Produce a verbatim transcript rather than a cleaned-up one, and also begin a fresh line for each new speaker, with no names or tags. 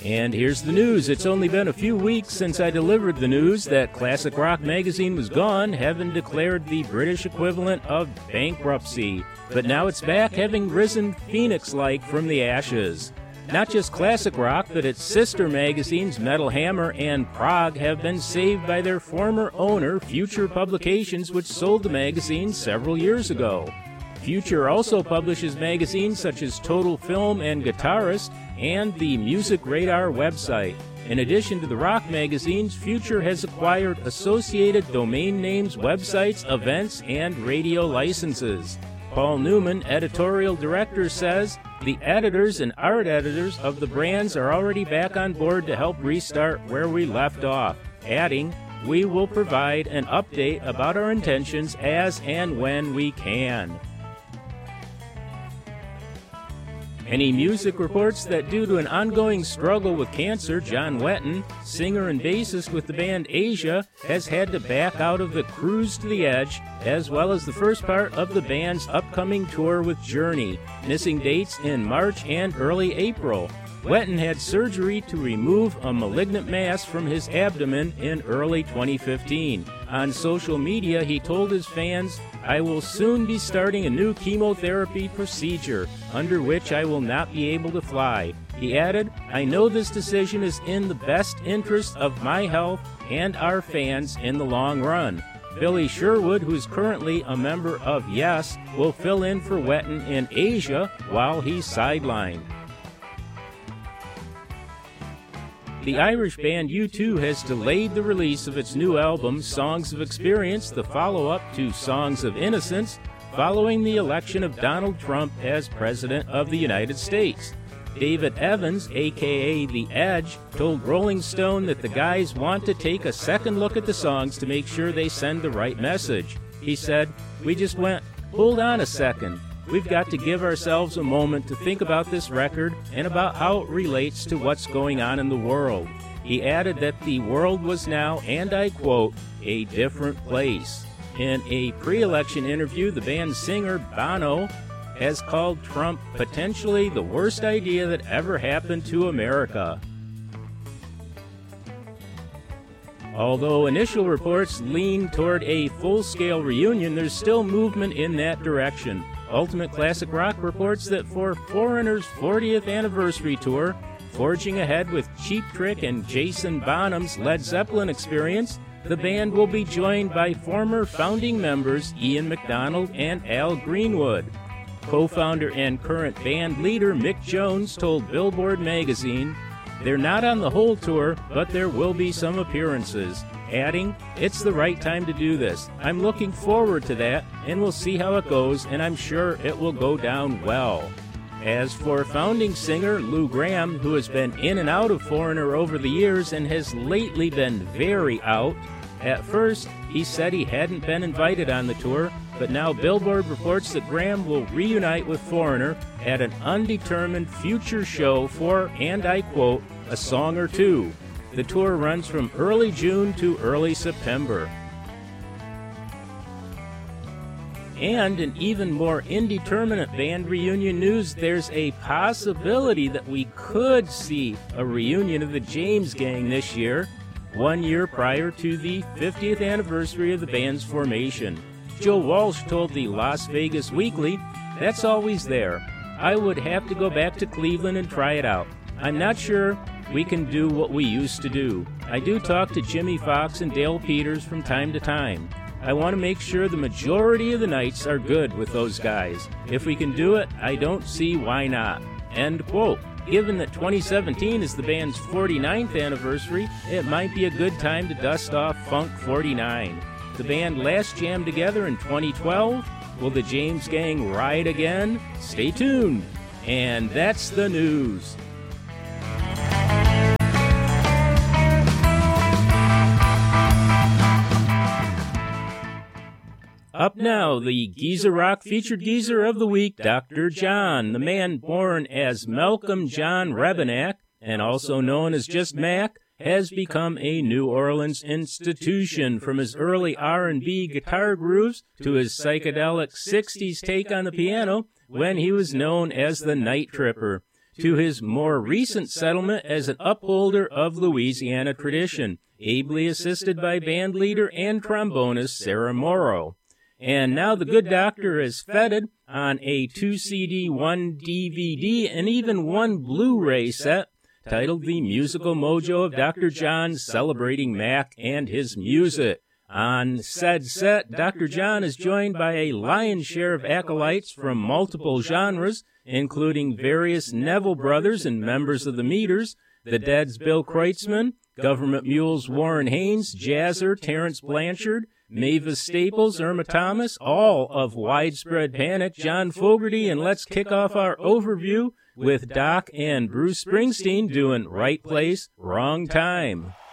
And here's the news. It's only been a few weeks since I delivered the news that Classic Rock magazine was gone, having declared the British equivalent of bankruptcy. But now it's back, having risen phoenix-like from the ashes. Not just Classic Rock, but its sister magazines, Metal Hammer and Prog, have been saved by their former owner, Future Publications, which sold the magazine several years ago. Future also publishes magazines such as Total Film and Guitarist and the Music Radar website. In addition to the rock magazines, Future has acquired associated domain names, websites, events, and radio licenses. Paul Newman, editorial director, says the editors and art editors of the brands are already back on board to help restart where we left off, adding, "We will provide an update about our intentions as and when we can." Any Music reports that due to an ongoing struggle with cancer, John Wetton, singer and bassist with the band Asia, has had to back out of the Cruise to the Edge, as well as the first part of the band's upcoming tour with Journey, missing dates in March and early April. Wetton had surgery to remove a malignant mass from his abdomen in early twenty fifteen. On social media, he told his fans, "I will soon be starting a new chemotherapy procedure, under which I will not be able to fly." He added, "I know this decision is in the best interest of my health and our fans in the long run." Billy Sherwood, who is currently a member of Yes, will fill in for Wetton in Asia while he's sidelined. The Irish band U two has delayed the release of its new album, Songs of Experience, the follow-up to Songs of Innocence, following the election of Donald Trump as President of the United States. David Evans, a k a. The Edge, told Rolling Stone that the guys want to take a second look at the songs to make sure they send the right message. He said, "We just went, hold on a second. We've got to give ourselves a moment to think about this record and about how it relates to what's going on in the world." He added that the world was now, and I quote, "a different place." In a pre-election interview, the band's singer, Bono, has called Trump potentially the worst idea that ever happened to America. Although initial reports lean toward a full-scale reunion, there's still movement in that direction. Ultimate Classic Rock reports that for Foreigner's fortieth anniversary tour, forging ahead with Cheap Trick and Jason Bonham's Led Zeppelin Experience, the band will be joined by former founding members Ian MacDonald and Al Greenwood. Co-founder and current band leader Mick Jones told Billboard magazine, "They're not on the whole tour, but there will be some appearances," adding, "It's the right time to do this. I'm looking forward to that, and we'll see how it goes, and I'm sure it will go down well." As for founding singer Lou Gramm, who has been in and out of Foreigner over the years and has lately been very out, at first he said he hadn't been invited on the tour, but now Billboard reports that Gramm will reunite with Foreigner at an undetermined future show for, and I quote, "a song or two." The tour runs from early June to early September. And in even more indeterminate band reunion news, there's a possibility that we could see a reunion of the James Gang this year, one year prior to the fiftieth anniversary of the band's formation. Joe Walsh told the Las Vegas Weekly, "That's always there. I would have to go back to Cleveland and try it out. I'm not sure we can do what we used to do. I do talk to Jimmy Fox and Dale Peters from time to time. I want to make sure the majority of the nights are good with those guys. If we can do it, I don't see why not." End quote. Given that twenty seventeen is the band's forty-ninth anniversary, it might be a good time to dust off Funk forty-nine. The band last jammed together in twenty twelve. Will the James Gang ride again? Stay tuned. And that's the news. Up now, the Geezer Rock featured geezer of the week, Doctor John, the man born as Malcolm John Rebenak, and also known as just Mac, has become a New Orleans institution, from his early R and B guitar grooves to his psychedelic sixties take on the piano when he was known as the Night Tripper. to his more recent settlement as an upholder of Louisiana tradition, ably assisted by band leader and trombonist Sarah Morrow. And now the good doctor is feted on a two C D, one D V D, and even one Blu-ray set titled The Musical Mojo of Doctor John, celebrating Mac and his music. On said set, Doctor John is joined by a lion's share of acolytes from multiple genres, including various Neville brothers and members of the Meters, the Dead's Bill Kreutzmann, Government Mule's Warren Haynes, Jazzer, Terrence Blanchard, Mavis Staples, Irma Thomas, all of Widespread Panic, John Fogerty, and let's kick off our overview with Doc and Bruce Springsteen doing Right Place, Wrong Time.